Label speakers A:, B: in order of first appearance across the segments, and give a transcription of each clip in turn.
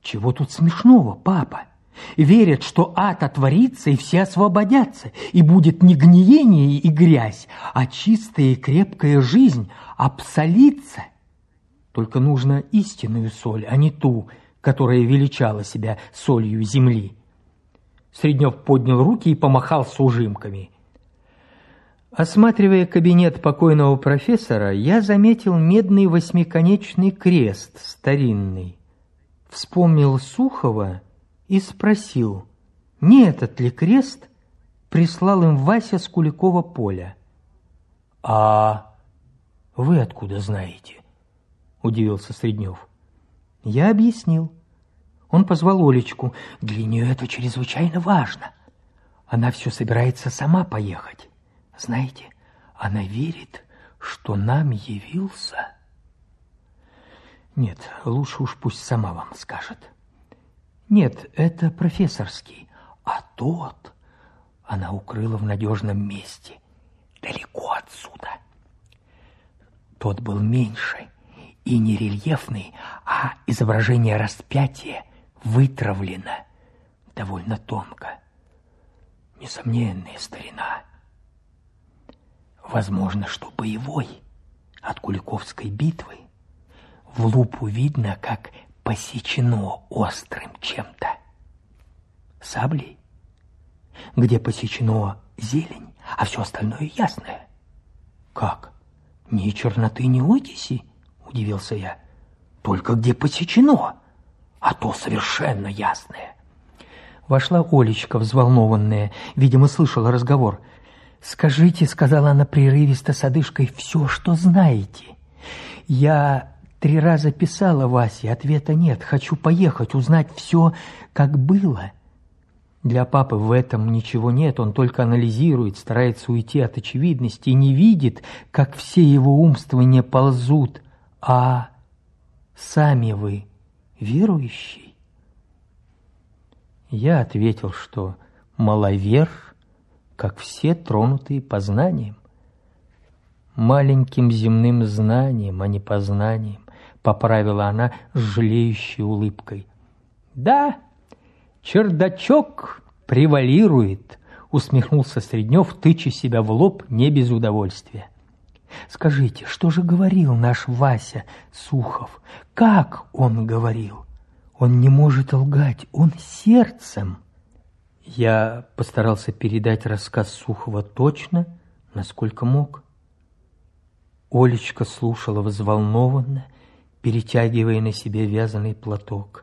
A: Чего тут смешного, папа? Верят, что ад отворится, и все освободятся, и будет не гниение и грязь, а чистая и крепкая жизнь, обсолиться. Только нужно истинную соль, а не ту, которая величала себя солью земли. Среднев поднял руки и помахал с ужимками. Осматривая кабинет покойного профессора, я заметил медный восьмиконечный крест старинный. Вспомнил Сухова и спросил, не этот ли крест прислал им Вася с Куликова поля. — А вы откуда знаете? — удивился Среднев. Я объяснил. Он позвал Олечку. Для нее это чрезвычайно важно. Она все собирается сама поехать. Знаете, она верит, что нам явился... Нет, лучше уж пусть сама вам скажет. Нет, это профессорский, а тот она укрыла в надежном месте, далеко отсюда. Тот был меньше и не рельефный, а изображение распятия вытравлено довольно тонко. Несомненная старина. Возможно, что боевой от Куликовской битвы. В лупу видно, как посечено острым чем-то. Саблей, где посечено зелень, а все остальное ясное. Как? Ни черноты, ни окиси? Удивился я. Только где посечено, а то совершенно ясное. Вошла Олечка, взволнованная, видимо, слышала разговор. «Скажите, — сказала она прерывисто с одышкой, — все, что знаете. Я 3 раза писала Васе, ответа нет. Хочу поехать, узнать все, как было». Для папы в этом ничего нет, он только анализирует, старается уйти от очевидности и не видит, как все его умствования ползут. А сами вы верующий? Я ответил, что маловер, как все тронутые познанием. Маленьким земным знанием, а не познанием, поправила она с жалеющей улыбкой. Да, чердачок превалирует, усмехнулся Среднев, тыча себя в лоб не без удовольствия. Скажите, что же говорил наш Вася Сухов? Как он говорил? Он не может лгать, он сердцем. Я постарался передать рассказ Сухова точно, насколько мог. Олечка слушала взволнованно, перетягивая на себе вязаный платок.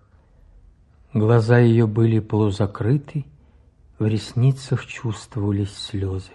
A: Глаза ее были полузакрыты, в ресницах чувствовались слезы.